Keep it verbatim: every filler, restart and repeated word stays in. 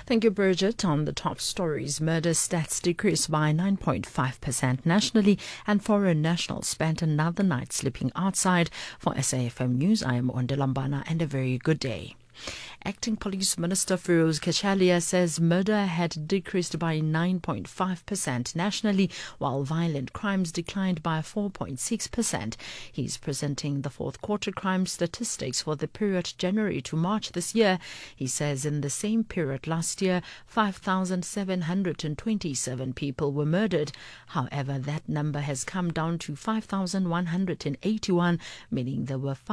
Thank you, Bridget. On the top stories, murder stats decreased by nine point five percent nationally, and foreign nationals spent another night sleeping outside. For S A F M News, I am Onde Lambana, and a very good day. Acting Police Minister Feroz Kachalia says murder had decreased by nine point five percent nationally, while violent crimes declined by four point six percent. He's presenting the fourth quarter crime statistics for the period January to March this year. He says in the same period last year, five thousand seven hundred twenty-seven people were murdered. However, that number has come down to five thousand one hundred eighty-one, meaning there were